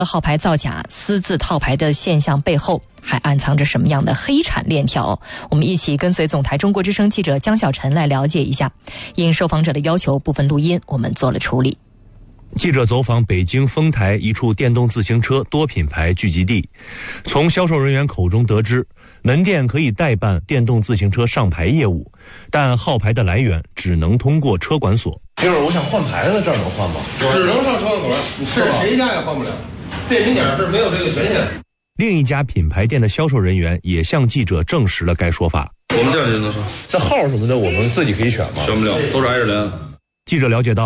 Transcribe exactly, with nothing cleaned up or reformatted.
号牌造假、私自套牌的现象背后还暗藏着什么样的黑产链条？我们一起跟随总台中国之声记者江小晨来了解一下。应受访者的要求，部分录音我们做了处理。 记者走访北京丰台一处电动自行车多品牌聚集地，从销售人员口中得知，门店可以代办电动自行车上牌业务，但号牌的来源只能通过车管所。 就是我想换牌子，这儿能换吗？ 只能上车管所，你是谁家也换不了。便民点是没有这个权限。 另一家品牌店的销售人员也向记者证实了该说法。 我们店里就能上，这号什么的我们自己可以选吗？ 选不了，都是挨着连。 记者了解到，